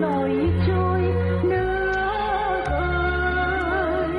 nổi trôi nước ơi.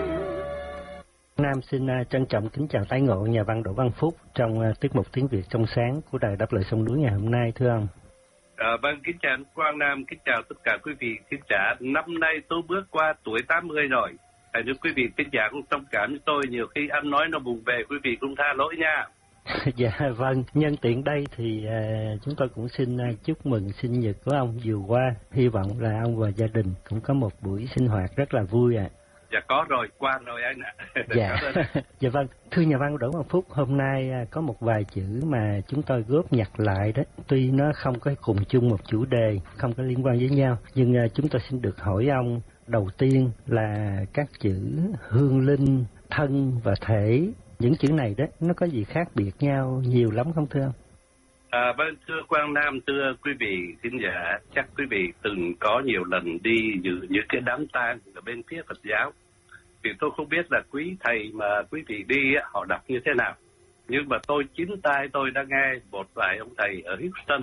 Nam xin trân trọng kính chào tái ngộ nhà văn Đỗ Văn Phúc trong tiết mục Tiếng Việt trong sáng của Đài Đáp Lời Sông Núi ngày hôm nay, thưa ông. Vâng, kính chào anh Quang Nam, kính chào tất cả quý vị khán giả. Năm nay tôi bước qua tuổi 80 rồi. Nếu quý vị khán giả cũng thông cảm với tôi, nhiều khi anh nói nó buồn về, quý vị cũng tha lỗi nha. Dạ vâng, nhân tiện đây thì chúng tôi cũng xin chúc mừng sinh nhật của ông vừa qua. Hy vọng là ông và gia đình cũng có một buổi sinh hoạt rất là vui ạ. Dạ có rồi, qua rồi anh ạ. Dạ. Dạ vâng, thưa nhà văn Đỗ Văn Phúc, hôm nay có một vài chữ mà chúng tôi góp nhặt lại đó. Tuy nó không có cùng chung một chủ đề, không có liên quan với nhau, nhưng chúng tôi xin được hỏi ông đầu tiên là các chữ hương linh, thân và thể. Những chữ này đó, nó có gì khác biệt nhau nhiều lắm không thưa ông? Vâng, thưa Quang Nam, thưa quý vị khán giả, chắc quý vị từng có nhiều lần đi dự những cái đám tang ở bên phía Phật giáo. Vì tôi không biết là quý thầy mà quý vị đi họ đọc như thế nào. Nhưng mà tôi chính tai tôi đã nghe một vài ông thầy ở Houston.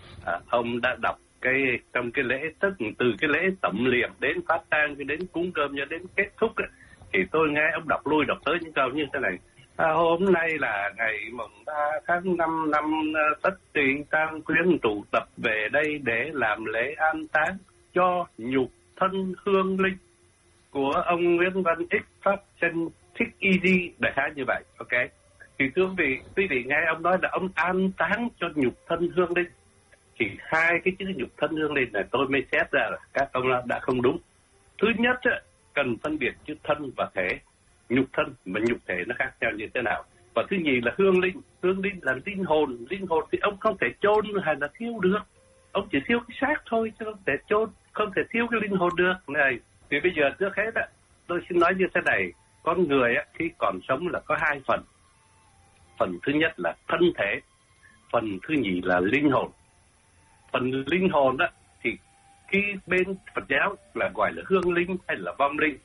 Ông đã đọc trong cái lễ, tức từ cái lễ tẩm liệm đến phát tang đến cúng cơm cho đến kết thúc thì tôi nghe ông đọc lui đọc tới những câu như thế này. Hôm nay là ngày mùng 3 tháng 5 năm Tất Tỵ, tang quyến tụ tập về đây để làm lễ an táng cho nhục thân hương linh của ông Nguyễn Văn Ích Pháp Chân Thích Easy, đại khái như vậy. Ok, thì thưa quý vị nghe ông nói là ông an táng cho nhục thân hương linh, thì hai cái chữ nhục thân hương linh này tôi mới xét ra là các ông đã không đúng. Thứ nhất cần phân biệt chữ thân và thể. Nhục thân và nhục thể nó khác nhau như thế nào. Và thứ nhì là hương linh là linh hồn thì ông không thể chôn hay là thiêu được, ông chỉ thiêu cái xác thôi chứ không thể chôn, không thể thiêu cái linh hồn được này. Thì bây giờ trước hết tôi xin nói như thế này, con người khi còn sống là có hai phần. Phần thứ nhất là thân thể, phần thứ nhì là linh hồn. Phần linh hồn thì khi bên Phật giáo là gọi là hương linh hay là vong linh.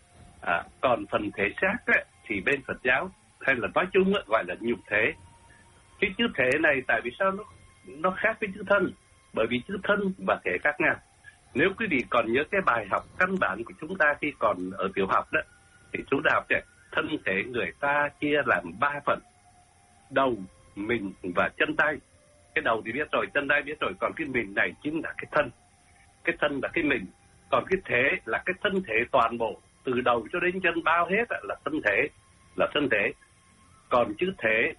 Còn phần thể xác thì bên Phật giáo hay là nói chung gọi là nhục thể. Cái chữ thể này tại vì sao nó khác với chữ thân? Bởi vì chữ thân và thể khác nhau. Nếu quý vị còn nhớ cái bài học căn bản của chúng ta khi còn ở tiểu học đó, thì chúng ta học thân thể người ta chia làm 3 phần: đầu, mình và chân tay. Cái đầu thì biết rồi, chân tay biết rồi, còn cái mình này chính là cái thân. Cái thân là cái mình, còn cái thể là cái thân thể toàn bộ, từ đầu cho đến chân bao hết là thân thể. Còn chữ thể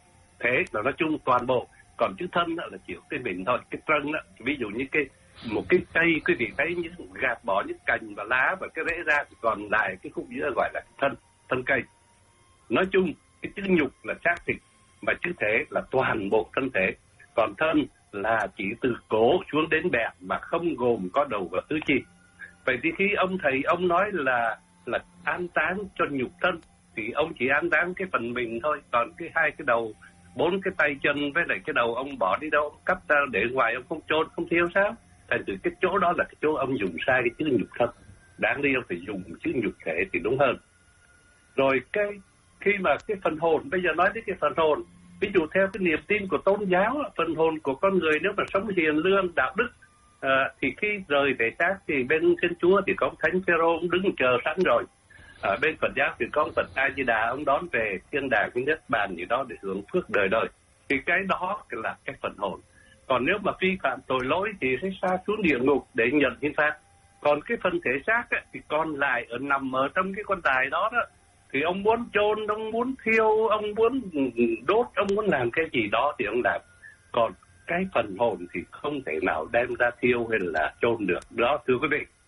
là nói chung toàn bộ, còn chữ thân là chỉ cái mình thôi. Cái thân ví dụ như một cái cây, quý vị thấy những gạt bỏ những cành và lá và cái rễ ra, thì còn lại cái khúc giữa gọi là thân cây. Nói chung cái chữ nhục là xác thịt, mà chữ thể là toàn bộ thân thể. Còn thân là chỉ từ cổ xuống đến bẹn mà không gồm có đầu và tứ chi. Vậy thì khi ông thầy ông nói là an táng cho nhục thân thì ông chỉ an táng cái phần mình thôi, còn cái hai cái đầu, 4 cái tay chân với lại cái đầu ông bỏ đi đâu, ông cắt ra để ngoài, ông không chôn không thiêu sao? Thành từ cái chỗ đó là cái chỗ ông dùng sai cái chữ nhục thân, đáng lý ông phải dùng chữ nhục thể thì đúng hơn. Rồi khi mà cái phần hồn, bây giờ nói đến cái phần hồn, ví dụ theo cái niềm tin của tôn giáo, phần hồn của con người nếu mà sống hiền lương đạo đức thì khi rời thể xác thì bên Thiên Chúa thì có Thánh Phêrô ông đứng chờ sẵn rồi. Ở bên Phật giáo thì có Phật A Di Đà ông đón về thiên đàng cái nhất bàn gì đó để hưởng phước đời đời. Thì cái đó là cái phần hồn. Còn nếu mà vi phạm tội lỗi thì sẽ sa xuống địa ngục để nhận hình phạt. Còn cái phần thể xác thì còn lại nằm ở trong cái quan tài đó thì ông muốn chôn, ông muốn thiêu, ông muốn đốt, ông muốn làm cái gì đó thì ông làm. Còn cái phần hồn thì không thể nào đem ra thiêu hay là chôn được. Đó thưa quý vị.